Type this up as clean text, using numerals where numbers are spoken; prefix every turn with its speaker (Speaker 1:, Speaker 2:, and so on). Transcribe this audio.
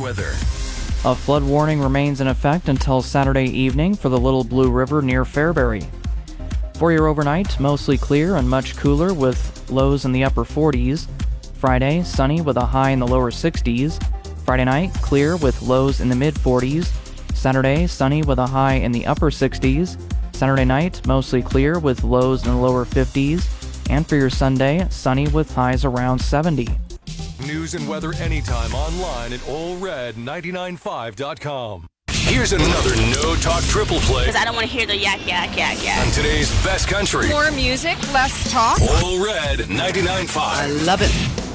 Speaker 1: weather.
Speaker 2: A flood warning remains in effect until Saturday evening for the Little Blue River near Fairbury. For your overnight, mostly clear and much cooler with lows in the upper 40s. Friday, sunny with a high in the lower 60s. Friday night, clear with lows in the mid 40s. Saturday, sunny with a high in the upper 60s. Saturday night, mostly clear with lows in the lower 50s. And for your Sunday, sunny with highs around 70.
Speaker 1: News and weather anytime online at allred995.com. Here's another No Talk triple play.
Speaker 3: Because I don't want to hear the yak, yak, yak, yak.
Speaker 1: On today's best country.
Speaker 4: More music, less talk.
Speaker 1: All Red 99.5.
Speaker 4: I love it.